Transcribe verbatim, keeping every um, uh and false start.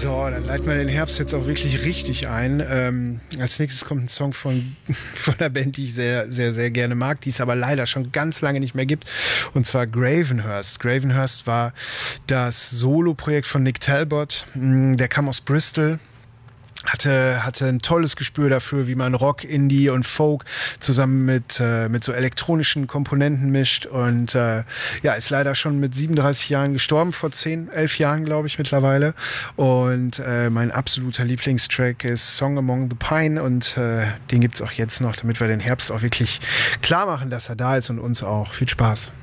So, dann leiten wir den Herbst jetzt auch wirklich richtig ein. Ähm, als nächstes kommt ein Song von, von einer Band, die ich sehr, sehr, sehr gerne mag, die es aber leider schon ganz lange nicht mehr gibt. Und zwar Gravenhurst. Gravenhurst war das Solo-Projekt von Nick Talbot. Der kam aus Bristol. Hatte, hatte ein tolles Gespür dafür, wie man Rock, Indie und Folk zusammen mit, äh, mit so elektronischen Komponenten mischt und äh, ja, ist leider schon mit siebenunddreißig Jahren gestorben, vor zehn, elf Jahren, glaube ich, mittlerweile. Und äh, mein absoluter Lieblingstrack ist Song Among the Pine und äh, den gibt's auch jetzt noch, damit wir den Herbst auch wirklich klar machen, dass er da ist und uns auch. Viel Spaß.